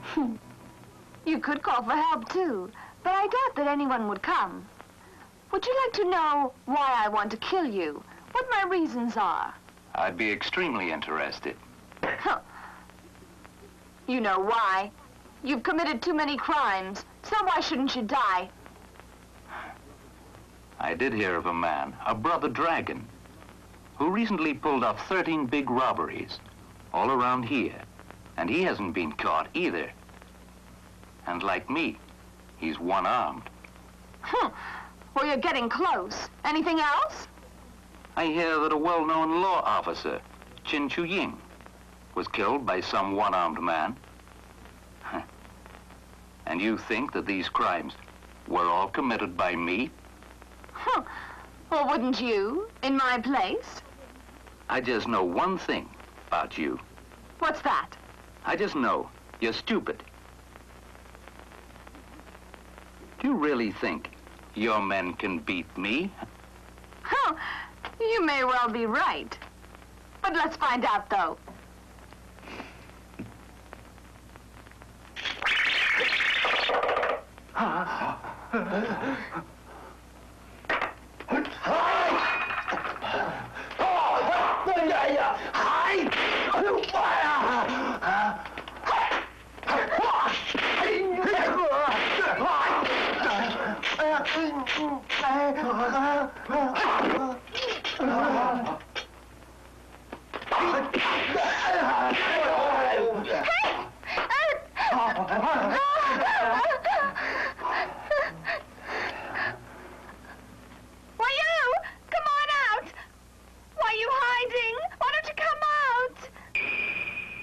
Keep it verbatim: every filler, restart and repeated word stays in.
You could call for help, too, but I doubt that anyone would come. Would you like to know why I want to kill you? What my reasons are? I'd be extremely interested. You know why. You've committed too many crimes, so why shouldn't you die? I did hear of a man, a brother dragon, who recently pulled off thirteen big robberies all around here, and he hasn't been caught either. And like me, he's one-armed. Huh. Well, you're getting close. Anything else? I hear that a well-known law officer, Chin Chu Ying, was killed by some one-armed man. And you think that these crimes were all committed by me? Huh. Well, wouldn't you, in my place? I just know one thing about you. What's that? I just know you're stupid. Do you really think your men can beat me? Huh. You may well be right. But let's find out, though.